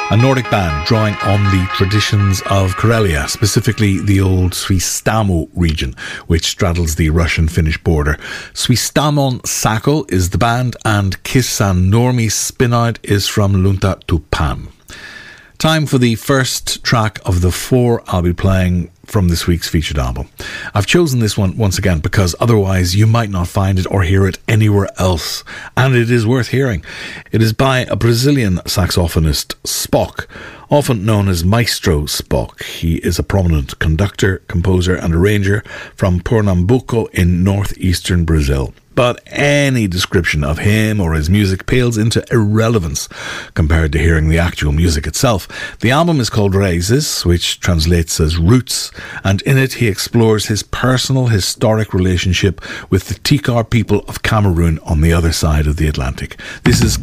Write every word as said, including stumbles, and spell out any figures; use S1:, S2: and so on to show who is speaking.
S1: A Nordic band drawing on the traditions of Karelia, specifically the old Swistamo region, which straddles the Russian-Finnish border. Swistamon Sako is the band, and Kissan Normi Spinoid is from Lunta Tupan. Time for the first track of the four I'll be playing from this week's featured album. I've chosen this one once again because otherwise you might not find it or hear it anywhere else, and it is worth hearing. It is by a Brazilian saxophonist, Spock, often known as Maestro Spock. He is a prominent conductor, composer and arranger from Pernambuco in northeastern Brazil. But any description of him or his music pales into irrelevance compared to hearing the actual music itself. The album is called Raízes, which translates as Roots, and in it he explores his personal historic relationship with the Tikar people of Cameroon on the other side of the Atlantic. This is